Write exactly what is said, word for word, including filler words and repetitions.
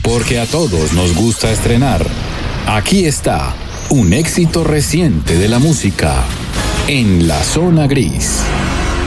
Porque a todos nos gusta estrenar. Aquí está un éxito reciente de la música en La Zona Gris.